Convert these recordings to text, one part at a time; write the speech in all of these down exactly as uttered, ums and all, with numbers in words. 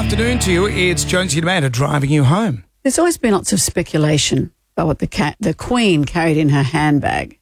afternoon to you. It's Jonesy and Amanda driving you home. There's always been lots of speculation about what the cat, the Queen carried in her handbag.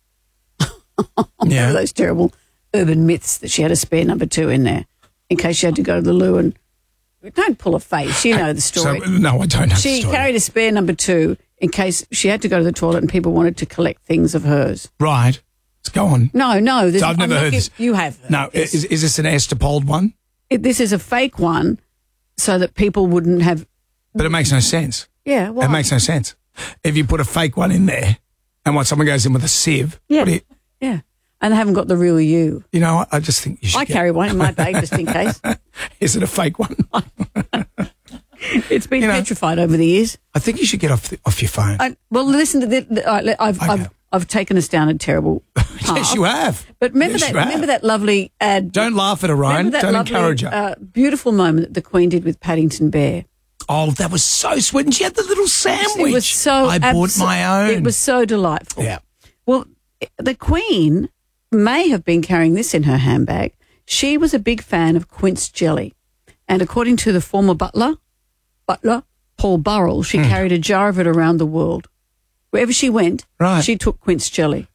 Yeah. Those terrible urban myths that she had a spare number two in there in case she had to go to the loo. And don't pull a face. You know the story. So, no, I don't know She the story. carried a spare number two in case she had to go to the toilet and people wanted to collect things of hers. Right. Let's go on. No, no. So I've I'm never not heard gi- this. You have heard No, this. is, is this an Esther Pold one? It, this is a fake one so that people wouldn't have... But it makes no sense. Yeah, why? It makes no sense. If you put a fake one in there and what someone goes in with a sieve, Yeah, what do you, yeah. And they haven't got the real you. you know, I just think you should I get- carry one in my bag just in case. Is it a fake one? It's been You know- petrified over the years. I think you should get off the, off your phone. I, well, listen to this. I've, Okay. I've, I've taken us down a terrible path. Yes, you have. But remember Yes, that. you have. Remember that lovely ad. Don't laugh at her, Ryan. remember that Don't lovely, encourage her. Uh, beautiful moment that the Queen did with Paddington Bear. Oh, that was so sweet. And she had the little sandwich. It was so. I bought abso- my own. It was so delightful. Yeah. Well, the Queen may have been carrying this in her handbag. She was a big fan of quince jelly, and according to the former butler, butler Paul Burrell, she Mm. carried a jar of it around the world. Wherever she went, Right. she took quince jelly.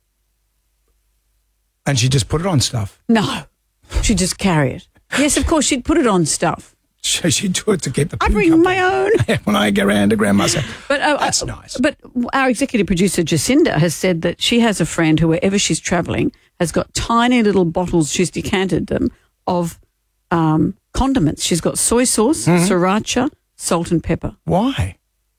And she just put it on stuff. No, she'd just carry it. Yes, of course, she'd put it on stuff. So she'd do it to keep the I pink bring up my on. own. When I go around to grandma's house. But uh, That's uh, nice. But our executive producer Jacinda has said that she has a friend who, wherever she's travelling, has got tiny little bottles. She's decanted them of um, condiments. She's got soy sauce, Mm-hmm. sriracha, salt, and pepper. Why?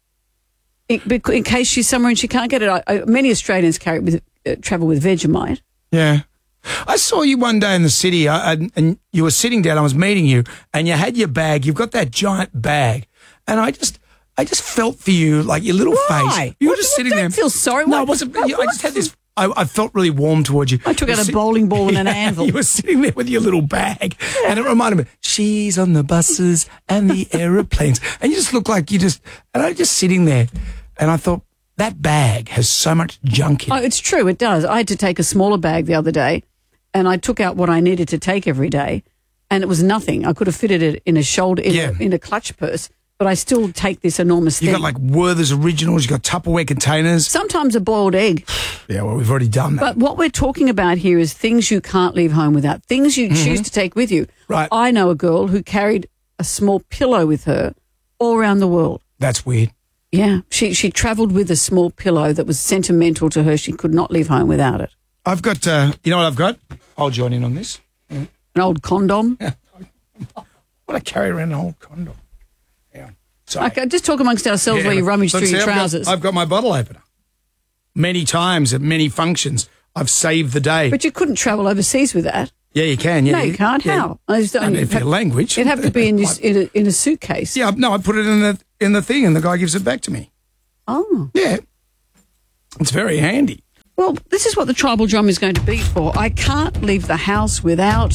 In, bec- in case she's somewhere and she can't get it. I, I, many Australians carry it with uh, travel with Vegemite. Yeah. I saw you one day in the city uh, and, and you were sitting down. I was meeting you and you had your bag. You've got that giant bag. And I just I just felt for you, like your little Why? face. You were What- just what- sitting don't there. feel sorry. No, What- it wasn't. what- you- I just had this. I, I felt really warm towards you. I took You out were a sit- bowling ball and an anvil. You were sitting there with your little bag. And it reminded me, she's on the buses and the aeroplanes. And you just look like you just, and I was just sitting there. And I thought, that bag has so much junk in Oh, it. it's true. It does. I had to take a smaller bag the other day, and I took out what I needed to take every day, and it was nothing. I could have fitted it in a shoulder, in, Yeah. a, in a clutch purse, but I still take this enormous You thing. got like Werther's Originals, you got Tupperware containers. Sometimes a boiled egg. Yeah, well, we've already done that. But what we're talking about here is things you can't leave home without, things you choose to take with you. Mm-hmm. Right. I know a girl who carried a small pillow with her all around the world. That's weird. Yeah, she she travelled with a small pillow that was sentimental to her. She could not leave home without it. I've got, uh, you know what I've got? I'll join in on this. An old condom. What I carry around an old condom. Yeah. So, Okay, just talk amongst ourselves yeah, while you rummage look, through see, your I've got- trousers. I've got my bottle opener. Many times at many functions, I've saved the day. But you couldn't travel overseas with that. yeah, you can. Yeah, No, you can't. Yeah. How? I just don't- I mean, for your language. It'd have to be in, your, in, a, in a suitcase. Yeah, no, I put it in the in the thing, and the guy gives it back to me. Oh. Yeah, it's very handy. Well, this is what the tribal drum is going to be for. I can't leave the house without...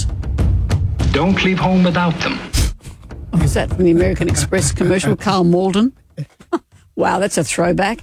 Don't leave home without them. Oh, is that from the American Express commercial? Carl Malden. Wow, that's a throwback.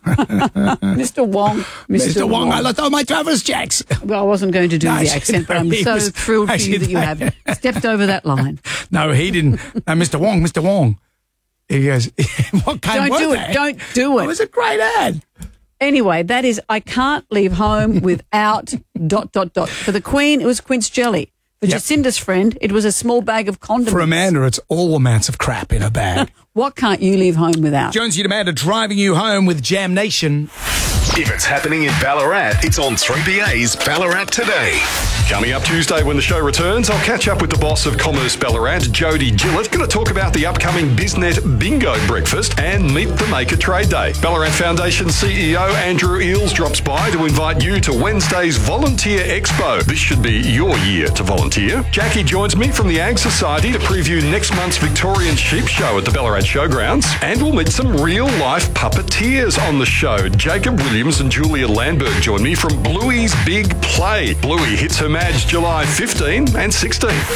Mister Wong. Mister Mister Wong, I left all my travelers checks. Well, I wasn't going to do No, the accent, but I'm he so was- thrilled for you actually, that you have stepped over that line. No, he didn't. No, Mister Wong, Mister Wong. He goes, what kind Don't of do it. Don't do It it. was a great ad. Anyway, that is, I can't leave home without dot, dot, dot. For the Queen, it was quince jelly. For Yep. Jacinda's friend, it was a small bag of condiments. For Amanda, it's all amounts of crap in a bag. What can't you leave home without? Jonesy and Amanda driving you home with Jam Nation. If it's happening in Ballarat, it's on three B A's Ballarat Today. Coming up Tuesday when the show returns, I'll catch up with the boss of Commerce Ballarat, Jody Gillett. Going to talk about the upcoming BizNet Bingo Breakfast and meet the Maker Trade Day. Ballarat Foundation C E O Andrew Eales drops by to invite you to Wednesday's Volunteer Expo. This should be your year to volunteer. Jackie joins me from the Ag Society to preview next month's Victorian Sheep Show at the Ballarat Showgrounds. And we'll meet some real-life puppeteers on the show. Jacob Williams and Julia Landberg join me from Bluey's Big Play. Bluey hits her Madge July fifteenth and sixteenth.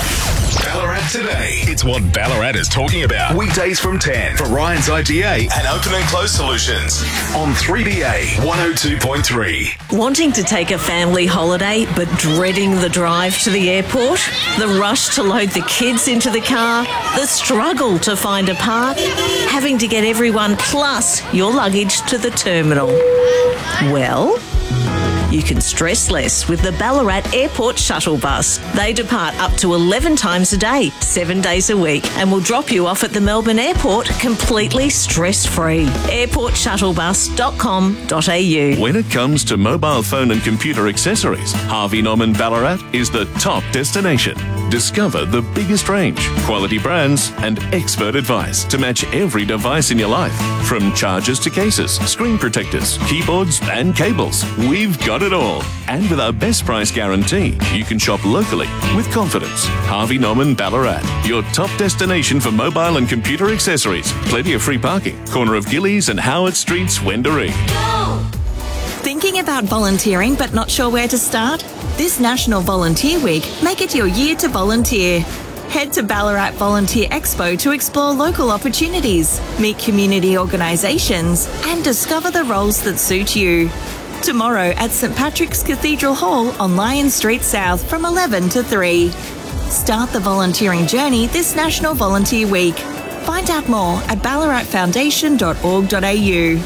Ballarat Today. It's what Ballarat is talking about. Weekdays from ten for Ryan's I G A and Open and Close Solutions on three B A one oh two point three. Wanting to take a family holiday but dreading the drive to the airport? The rush to load the kids into the car? The struggle to find a park? Having to get everyone plus your luggage to the terminal? Well, you can stress less with the Ballarat Airport Shuttle Bus. They depart up to eleven times a day, seven days a week, and will drop you off at the Melbourne Airport completely stress-free. airport shuttle bus dot com dot a u. When it comes to mobile phone and computer accessories, Harvey Norman Ballarat is the top destination. Discover the biggest range, quality brands, and expert advice to match every device in your life. From chargers to cases, screen protectors, keyboards, and cables, we've got it all. And with our best price guarantee, you can shop locally with confidence. Harvey Norman Ballarat, your top destination for mobile and computer accessories. Plenty of free parking. Corner of Gillies and Howard Streets, Wendouree. Thinking about volunteering but not sure where to start? This National Volunteer Week, make it your year to volunteer. Head to Ballarat Volunteer Expo to explore local opportunities, meet community organisations, and discover the roles that suit you. Tomorrow at St Patrick's Cathedral Hall on Lion Street South from eleven to three. Start the volunteering journey this National Volunteer Week. Find out more at ballarat foundation dot org dot a u.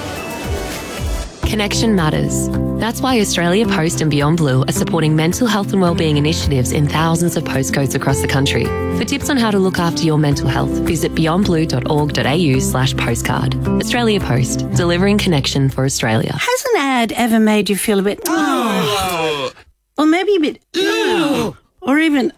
Connection matters. That's why Australia Post and Beyond Blue are supporting mental health and wellbeing initiatives in thousands of postcodes across the country. For tips on how to look after your mental health, visit beyond blue dot org dot a u slash postcard. Australia Post, delivering connection for Australia. Has an ad ever made you feel a bit, oh, or maybe a bit, oh, or even,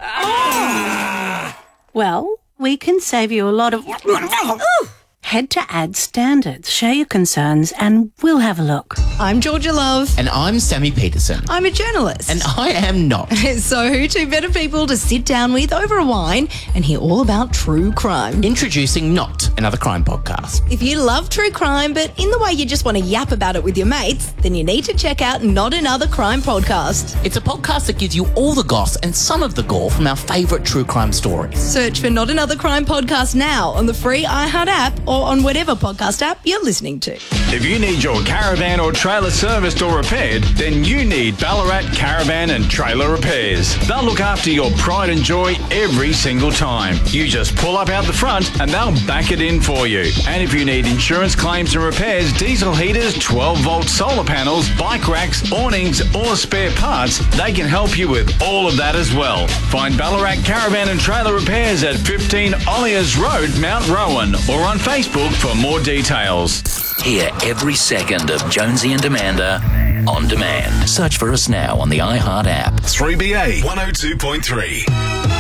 oh. Well, we can save you a lot of, oh. Head to Ad Standards, share your concerns, and we'll have a look. I'm Georgia Love. And I'm Sammy Peterson. I'm a journalist. And I am not. So who two better people to sit down with over a wine and hear all about true crime? Introducing Not Another Crime Podcast. If you love true crime, but in the way you just want to yap about it with your mates, then you need to check out Not Another Crime Podcast. It's a podcast that gives you all the goss and some of the gore from our favourite true crime stories. Search for Not Another Crime Podcast now on the free iHeart app or on whatever podcast app you're listening to. If you need your caravan or trailer serviced or repaired, then you need Ballarat Caravan and Trailer Repairs. They'll look after your pride and joy every single time. You just pull up out the front and they'll back it in for you. And if you need insurance claims and repairs, diesel heaters, twelve volt solar panels, bike racks, awnings or spare parts, they can help you with all of that as well. Find Ballarat Caravan and Trailer Repairs at fifteen Olliers Road, Mount Rowan, or on Facebook for more details. Hear every second of Jonesy and Amanda on demand. Search for us now on the iHeart app. three B A one oh two point three.